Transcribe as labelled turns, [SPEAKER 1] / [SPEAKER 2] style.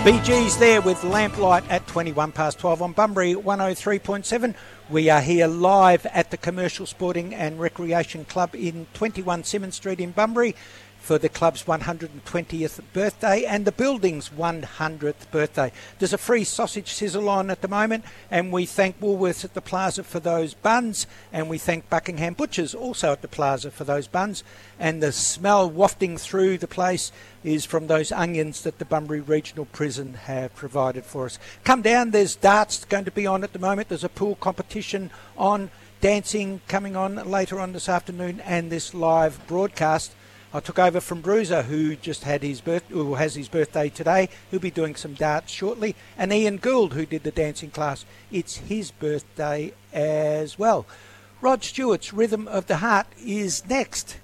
[SPEAKER 1] BG's there with Lamplight at 21 past 12 on Bunbury 103.7. We are here live at the Commercial Sporting and Recreation Club in 21 Symonds Street in Bunbury for the club's 120th birthday and the building's 100th birthday. There's a free sausage sizzle on at the moment, and we thank Woolworths at the Plaza for those buns, and we thank Buckingham Butchers also at the Plaza for those buns. And the smell wafting through the place is from those onions that the Bunbury Regional Prison have provided for us. Come down, there's darts going to be on at the moment. There's a pool competition on, dancing coming on later on this afternoon, and this live broadcast. I took over from Bruiser, who just had has his birthday today. He'll be doing some darts shortly. And Ian Gould, who did the dancing class, it's his birthday as well. Rod Stewart's Rhythm of the Heart is next.